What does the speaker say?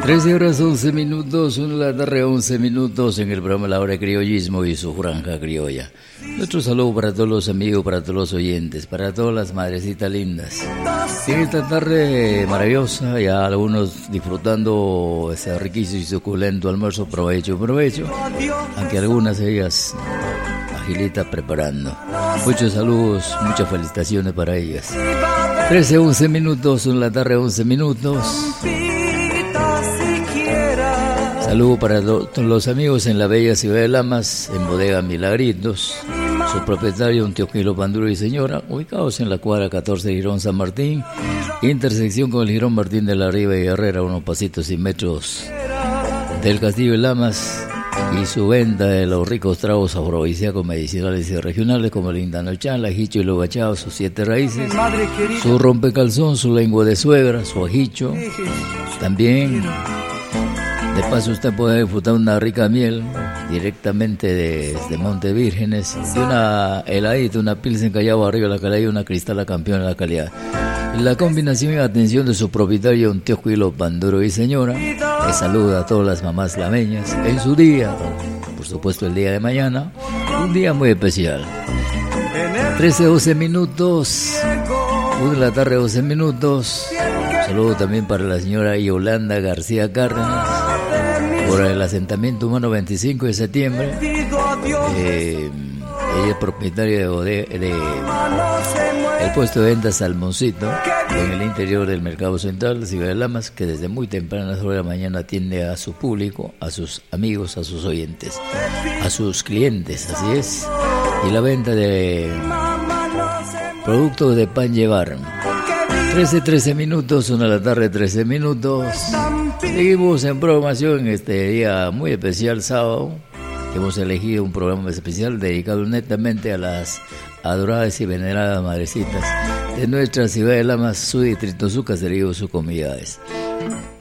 13 horas 11 minutos, 1 de la tarde 11 minutos en el programa La Hora de Criollismo y su franja criolla. Nuestro saludo para todos los amigos, para todos los oyentes, para todas las madrecitas lindas. En esta tarde maravillosa, ya algunos disfrutando ese riquísimo y suculento almuerzo, provecho, aunque algunas de ellas agilitas preparando. Muchos saludos, muchas felicitaciones para ellas. 13, 11 minutos, 1 de la tarde 11 minutos. Saludo para los amigos en la bella ciudad de Lamas, en Bodega Milagritos, su propietario, un Teófilo Panduro y señora, ubicados en la cuadra 14 de Girón San Martín, intersección con el Girón Martín de la Riva y Herrera, unos pasitos y metros del Castillo de Lamas, y su venta de los ricos tragos afrodisíacos, medicinales y regionales como el Indanochán, el ajicho y lo bachado, sus 7 raíces, su rompecalzón, su lengua de suegra, su ajicho, también. De paso usted puede disfrutar una rica miel directamente desde Monte Vírgenes, de una heladita, una pilsen Callao arriba de la calidad y una cristala campeona de la calidad. La combinación y atención de su propietario, un Teófilo Panduro y señora, que saluda a todas las mamás lameñas en su día, por supuesto el día de mañana, un día muy especial. 13-12 minutos, 1 de la tarde 12 minutos. Un saludo también para la señora Yolanda García Cárdenas, por el asentamiento humano 25 de septiembre. Ella es propietaria de el puesto de venta Salmoncito en el interior del mercado central de Ciudad de Lamas, que desde muy tempranas horas de la mañana atiende a su público, a sus amigos, a sus oyentes, a sus clientes, así es. Y la venta de productos de pan llevar. 13 minutos, 1 de la tarde, 13 minutos. Seguimos en programación en este día muy especial, sábado. Hemos elegido un programa especial dedicado netamente a las adoradas y veneradas madrecitas de nuestra ciudad de Lamas, su distrito, su caserío, sus comunidades.